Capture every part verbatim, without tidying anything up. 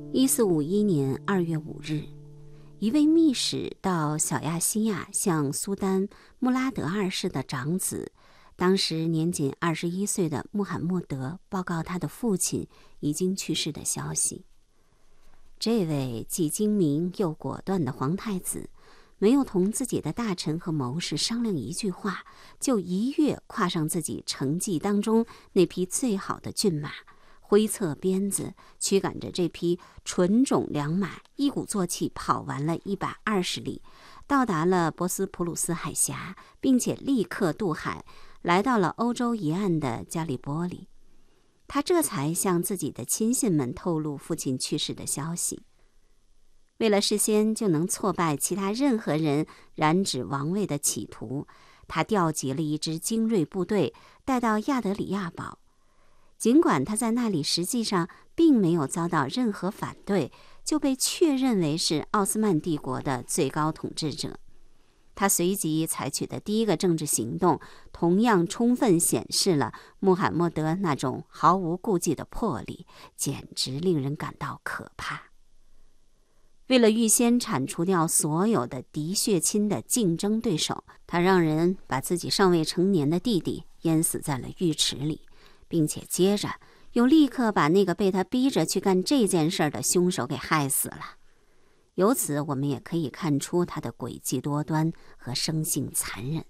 一四五一年二月五日，一位密使到小亚细亚向苏丹穆拉德二世的长子，当时年仅二十一岁的穆罕默德报告他的父亲已经去世的消息。这位既精明又果断的皇太子，没有同自己的大臣和谋士商量一句话，就一跃跨上自己乘骑当中那匹最好的骏马，挥策鞭子，驱赶着这匹纯种良马，一鼓作气跑完了一百二十里，到达了博斯普鲁斯海峡，并且立刻渡海，来到了欧洲一岸的加里波利。他这才向自己的亲信们透露父亲去世的消息。为了事先就能挫败其他任何人染指王位的企图，他调集了一支精锐部队带到亚德里亚堡。尽管他在那里实际上并没有遭到任何反对，就被确认为是奥斯曼帝国的最高统治者。他随即采取的第一个政治行动，同样充分显示了穆罕默德那种毫无顾忌的魄力，简直令人感到可怕。为了预先铲除掉所有的嫡血亲的竞争对手，他让人把自己尚未成年的弟弟淹死在了浴池里，并且接着又立刻把那个被他逼着去干这件事的凶手给害死了。由此我们也可以看出他的诡计多端和生性残忍。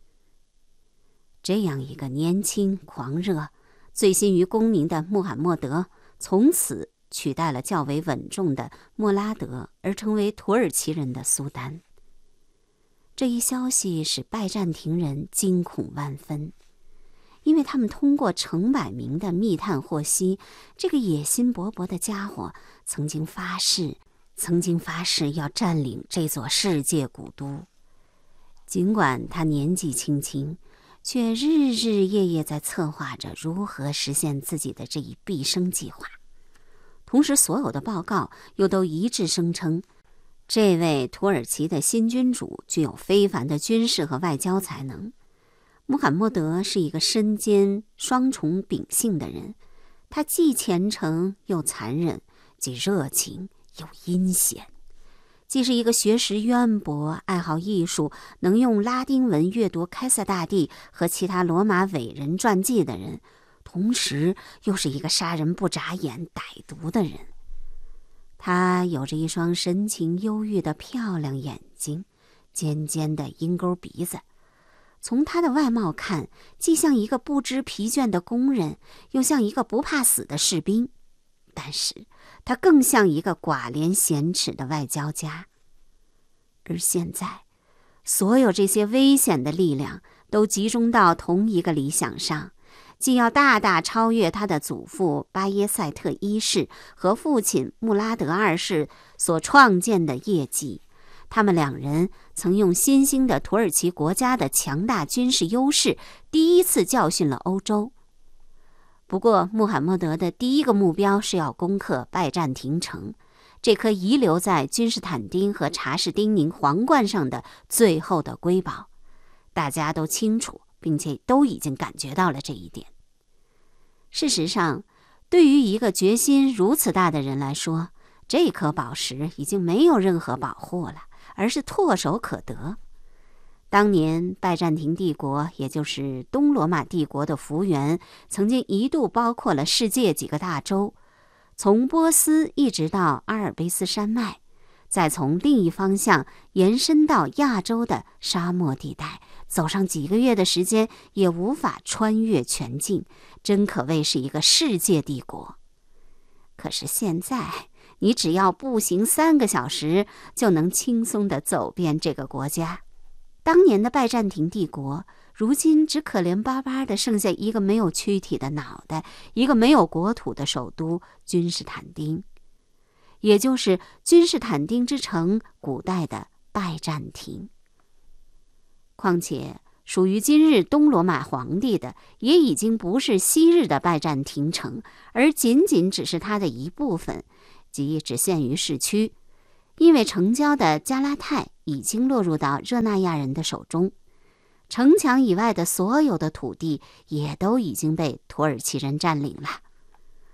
这样一个年轻狂热、醉心于功名的穆罕默德，从此取代了较为稳重的莫拉德，而成为土耳其人的苏丹。这一消息使拜占庭人惊恐万分，因为他们通过成百名的密探获悉，这个野心勃勃的家伙曾经发誓曾经发誓要占领这座世界古都。尽管他年纪轻轻，却日日夜夜在策划着如何实现自己的这一毕生计划。同时所有的报告又都一致声称，这位土耳其的新君主具有非凡的军事和外交才能。穆罕默德是一个身兼双重秉性的人，他既虔诚又残忍，既热情又阴险，既是一个学识渊博、爱好艺术、能用拉丁文阅读开塞大帝和其他罗马伟人传记的人，同时又是一个杀人不眨眼、歹毒的人。他有着一双神情忧郁的漂亮眼睛，尖尖的鹰钩鼻子。从他的外貌看，既像一个不知疲倦的工人，又像一个不怕死的士兵，但是他更像一个寡廉鲜耻的外交家。而现在，所有这些危险的力量都集中到同一个理想上，既要大大超越他的祖父巴耶塞特一世和父亲穆拉德二世所创建的业绩。他们两人曾用新兴的土耳其国家的强大军事优势，第一次教训了欧洲。不过，穆罕默德的第一个目标是要攻克拜占庭城，这颗遗留在君士坦丁和查士丁宁皇冠上的最后的瑰宝。大家都清楚，并且都已经感觉到了这一点。事实上，对于一个决心如此大的人来说，这颗宝石已经没有任何保护了，而是唾手可得。当年拜占庭帝国，也就是东罗马帝国的幅员，曾经一度包括了世界几个大洲，从波斯一直到阿尔卑斯山脉，再从另一方向延伸到亚洲的沙漠地带，走上几个月的时间也无法穿越全境，真可谓是一个世界帝国。可是现在，你只要步行三个小时，就能轻松地走遍这个国家。当年的拜占庭帝国，如今只可怜巴巴地剩下一个没有躯体的脑袋，一个没有国土的首都君士坦丁，也就是君士坦丁之城古代的拜占庭。况且属于今日东罗马皇帝的，也已经不是昔日的拜占庭城，而仅仅只是它的一部分，即只限于市区。因为城郊的加拉泰已经落入到热那亚人的手中，城墙以外的所有的土地也都已经被土耳其人占领了。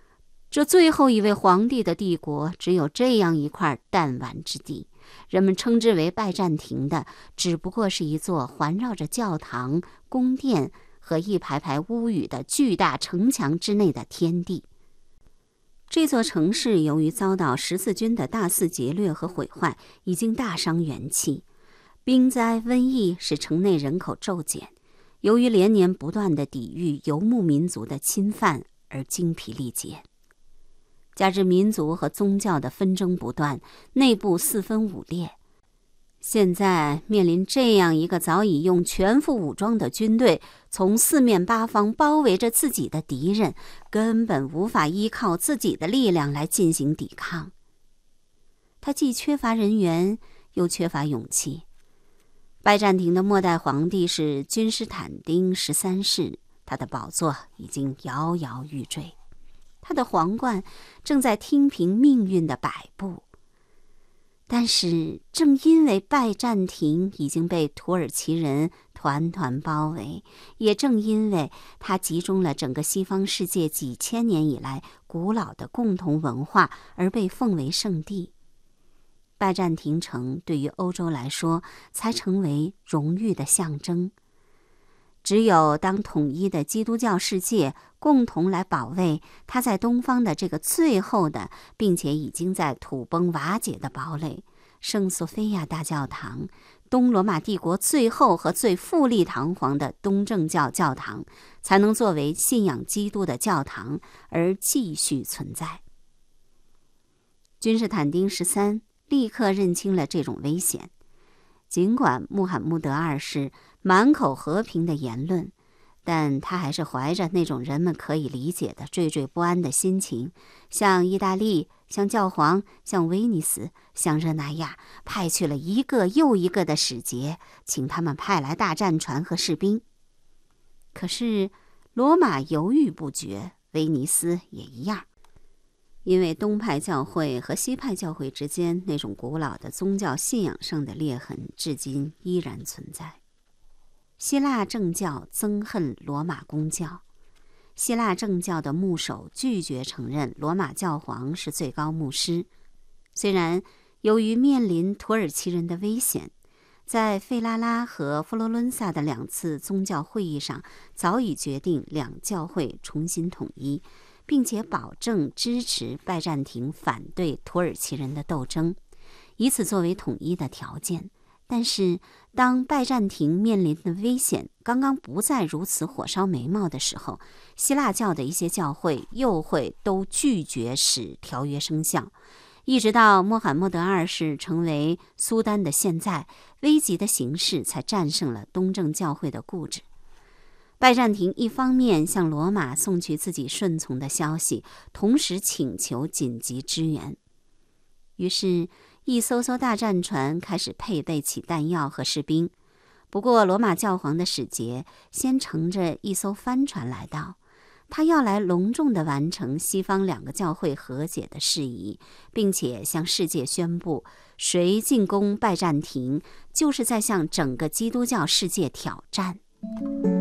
这最后一位皇帝的帝国只有这样一块弹丸之地，人们称之为拜占庭的，只不过是一座环绕着教堂、宫殿和一排排屋宇的巨大城墙之内的天地。这座城市由于遭到十字军的大肆劫掠和毁坏，已经大伤元气。兵灾、瘟疫使城内人口骤减，由于连年不断的抵御游牧民族的侵犯而精疲力竭。加之民族和宗教的纷争不断，内部四分五裂。现在面临这样一个早已用全副武装的军队从四面八方包围着自己的敌人，根本无法依靠自己的力量来进行抵抗。他既缺乏人员，又缺乏勇气。拜占庭的末代皇帝是君士坦丁十三世，他的宝座已经摇摇欲坠。他的皇冠正在听凭命运的摆布，但是正因为拜占庭已经被土耳其人团团包围，也正因为它集中了整个西方世界几千年以来古老的共同文化，而被奉为圣地。拜占庭城对于欧洲来说才成为荣誉的象征。只有当统一的基督教世界共同来保卫它在东方的这个最后的并且已经在土崩瓦解的堡垒——圣索菲亚大教堂，东罗马帝国最后和最富丽堂皇的东正教教堂，才能作为信仰基督的教堂而继续存在。君士坦丁十三立刻认清了这种危险。尽管穆罕默德二世满口和平的言论，但他还是怀着那种人们可以理解的惴惴不安的心情，向意大利、向教皇、向威尼斯、向热那亚派去了一个又一个的使节，请他们派来大战船和士兵。可是罗马犹豫不决，威尼斯也一样。因为东派教会和西派教会之间那种古老的宗教信仰上的裂痕至今依然存在。希腊正教憎恨罗马公教，希腊正教的牧首拒绝承认罗马教皇是最高牧师。虽然由于面临土耳其人的危险，在费拉拉和佛罗伦萨的两次宗教会议上早已决定两教会重新统一，并且保证支持拜占庭反对土耳其人的斗争，以此作为统一的条件。但是当拜占庭面临的危险刚刚不再如此火烧眉毛的时候，希腊教的一些教会又会都拒绝使条约生效。一直到穆罕默德二世成为苏丹的现在，危急的形势才战胜了东正教会的固执。拜占庭一方面向罗马送去自己顺从的消息，同时请求紧急支援。于是一艘艘大战船开始配备起弹药和士兵。不过罗马教皇的使节先乘着一艘帆船来到，他要来隆重地完成西方两个教会和解的事宜，并且向世界宣布，谁进攻拜占庭，就是在向整个基督教世界挑战。